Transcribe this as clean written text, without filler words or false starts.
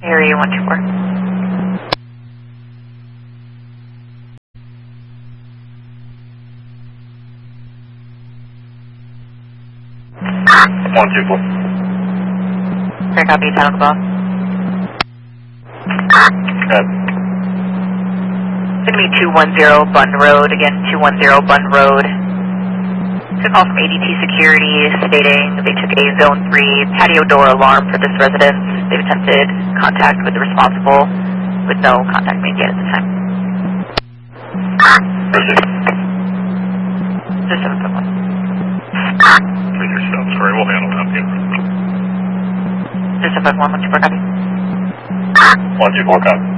Area 124. One, two, four. Fair copy, title above. It's going to be 210 Bun Road, again, 210 Bun Road. It's a call from ADT Security stating they took a Zone 3 patio door alarm for this residence. They've attempted contact with the responsible with no contact made yet at this time. Just 7.1. Take yourself, sorry, we'll handle that. Just 7.1, 124 copy. 124 copy.